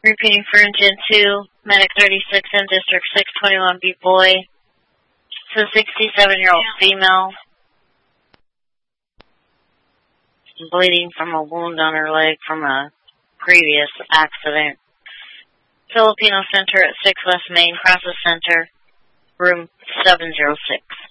Repeating for engine 2, medic 36 in district 621B boy. It's a 67-year-old female. Bleeding from a wound on her leg from a previous accident. Filipino Center at 6 West Main, Process Center, room 706.